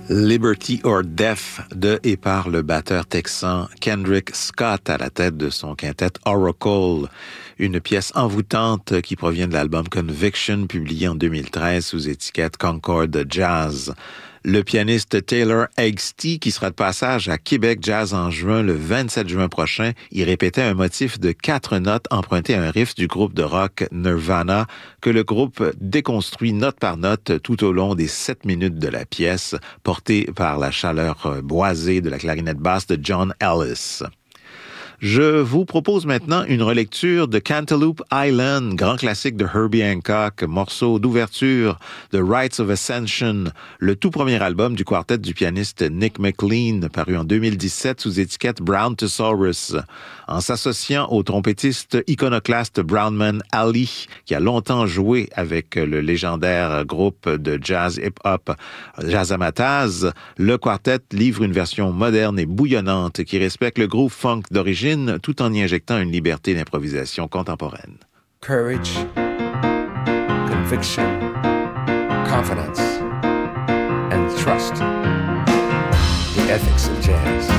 Liberty or Death de et par le batteur texan Kendrick Scott à la tête de son quintet Oracle. Une pièce envoûtante qui provient de l'album Conviction publié en 2013 sous étiquette Concord Jazz. Le pianiste Taylor Eggsty, qui sera de passage à Québec Jazz en juin, le 27 juin prochain, y répétait un motif de 4 notes emprunté à un riff du groupe de rock Nirvana que le groupe déconstruit note par note tout au long des 7 minutes de la pièce, portée par la chaleur boisée de la clarinette basse de John Ellis. Je vous propose maintenant une relecture de Cantaloupe Island, grand classique de Herbie Hancock, morceau d'ouverture de Rites of Ascension, le tout premier album du quartet du pianiste Nick McLean, paru en 2017 sous étiquette Brown Thesaurus. En s'associant au trompettiste iconoclaste Brownman Ali, qui a longtemps joué avec le légendaire groupe de jazz hip-hop Jazzmatazz, le quartet livre une version moderne et bouillonnante qui respecte le groove funk d'origine tout en y injectant une liberté d'improvisation contemporaine. Courage, conviction, confidence, and trust. The ethics of jazz.